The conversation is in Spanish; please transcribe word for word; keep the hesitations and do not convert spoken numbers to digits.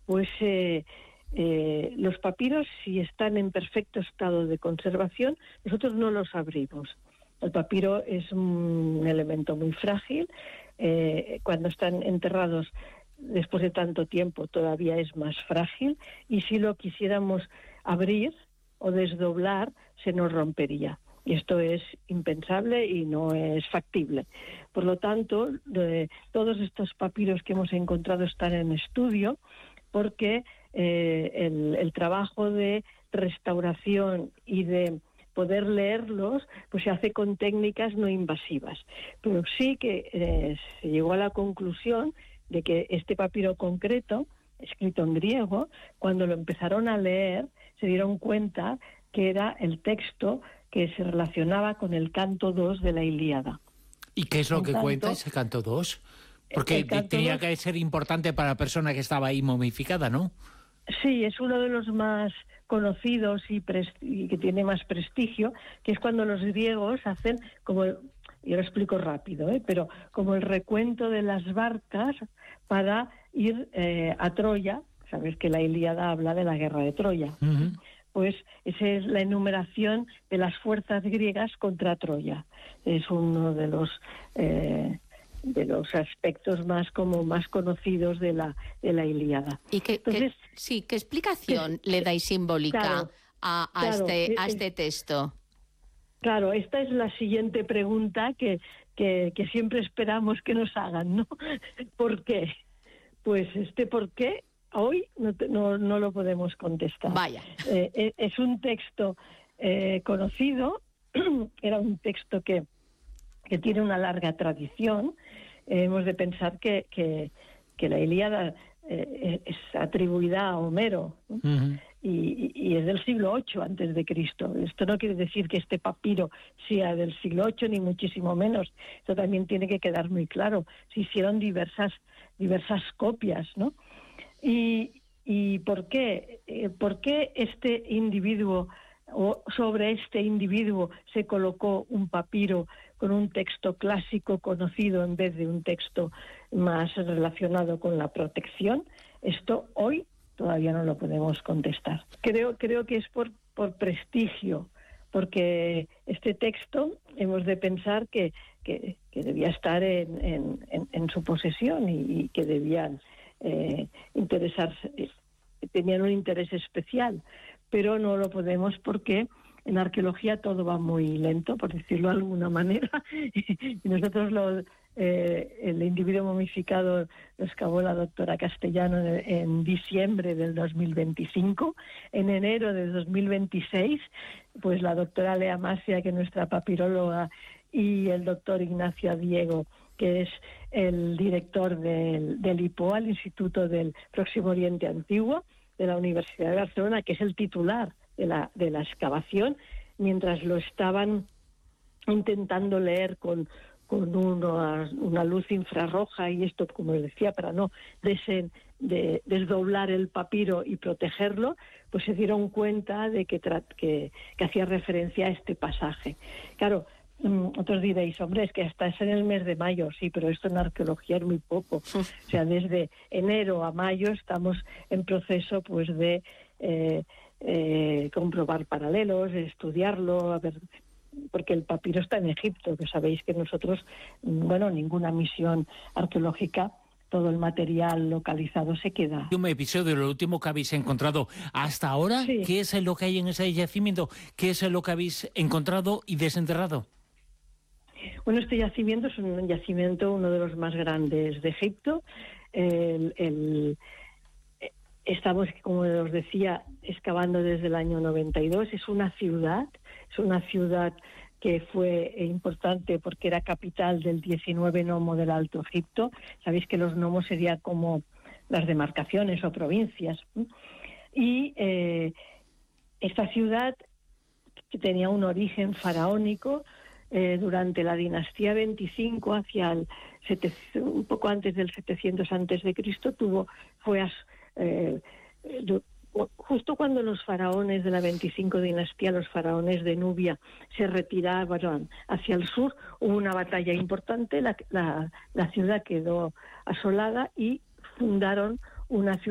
pues eh, eh, los papiros, si están en perfecto estado de conservación, nosotros no los abrimos. El papiro es un elemento muy frágil. Eh, cuando están enterrados después de tanto tiempo todavía es más frágil, y si lo quisiéramos abrir o desdoblar se nos rompería. Y esto es impensable y no es factible. Por lo tanto, de, todos estos papiros que hemos encontrado están en estudio, porque eh, el, el trabajo de restauración y de poder leerlos pues se hace con técnicas no invasivas. Pero sí que eh, se llegó a la conclusión de que este papiro concreto, escrito en griego, cuando lo empezaron a leer se dieron cuenta que era el texto que se relacionaba con el canto dos de la Ilíada. ¿Y qué es lo en que tanto, cuenta ese canto dos? Porque canto tenía dos, que ser importante para la persona que estaba ahí momificada, ¿no? Sí, es uno de los más conocidos y, y que tiene más prestigio, que es cuando los griegos hacen, como, yo lo explico rápido, ¿eh? pero como el recuento de las barcas para ir eh, a Troya. Sabes que la Ilíada habla de la guerra de Troya. Uh-huh. Pues esa es la enumeración de las fuerzas griegas contra Troya. Es uno de los eh, de los aspectos más como más conocidos de la de la Ilíada. ¿Y qué, Entonces, qué, sí, qué explicación que, le dais simbólica claro, a, a, claro, este, eh, a este texto? Claro, esta es la siguiente pregunta que, que, que siempre esperamos que nos hagan, ¿no? ¿Por qué? Pues este por qué hoy no, no, no lo podemos contestar. Vaya. Eh, es un texto eh, conocido, era un texto que, que tiene una larga tradición. Eh, hemos de pensar que, que, que la Ilíada eh, es atribuida a Homero, ¿no? Uh-huh. y, y es del siglo ocho antes de Cristo. Esto no quiere decir que este papiro sea del siglo ocho, ni muchísimo menos. Esto también tiene que quedar muy claro. Se hicieron diversas, diversas copias, ¿no? ¿Y, y por qué? Eh, ¿Por qué este individuo, o sobre este individuo se colocó un papiro con un texto clásico conocido en vez de un texto más relacionado con la protección? Esto hoy todavía no lo podemos contestar. Creo, creo que es por, por prestigio, porque este texto hemos de pensar que, que, que debía estar en, en, en, en su posesión y, y que debían Eh, interesarse, tenían un interés especial, pero no lo podemos porque en arqueología todo va muy lento, por decirlo de alguna manera, y nosotros lo, eh, el individuo momificado lo excavó la doctora Castellano en, en diciembre del dos mil veinticinco. En enero de dos mil veintiséis, pues la doctora Lea Masia, que es nuestra papiróloga, y el doctor Ignacio Diego, que es el director del, del I P O A, el Instituto del Próximo Oriente Antiguo, de la Universidad de Barcelona, que es el titular de la, de la excavación, mientras lo estaban intentando leer con, con una, una luz infrarroja, y esto, como les decía, para no desen, de, desdoblar el papiro y protegerlo, pues se dieron cuenta de que, tra- que, que hacía referencia a este pasaje. Claro, otros diréis, hombre, es que hasta es en el mes de mayo, sí, pero esto en arqueología es muy poco. O sea, desde enero a mayo estamos en proceso pues de eh, eh, comprobar paralelos, de estudiarlo, a ver, porque el papiro está en Egipto, que sabéis que nosotros, bueno, ninguna misión arqueológica, todo el material localizado se queda. Un episodio, lo último que habéis encontrado hasta ahora, sí. ¿Qué es lo que hay en ese yacimiento? ¿Qué es lo que habéis encontrado y desenterrado? Bueno, este yacimiento es un yacimiento, uno de los más grandes de Egipto. El, el, estamos, como os decía, excavando desde el año noventa y dos. Es una ciudad, es una ciudad que fue importante porque era capital del diecinueve nomo del Alto Egipto. Sabéis que los nomos serían como las demarcaciones o provincias. Y eh, esta ciudad, que tenía un origen faraónico, Eh, durante la dinastía veinticinco, hacia el setecientos, un poco antes del setecientos antes de Cristo, tuvo fue eh, justo cuando los faraones de la veinticinco dinastía, los faraones de Nubia, se retiraban hacia el sur, hubo una batalla importante, la, la, la ciudad quedó asolada y fundaron una ciudad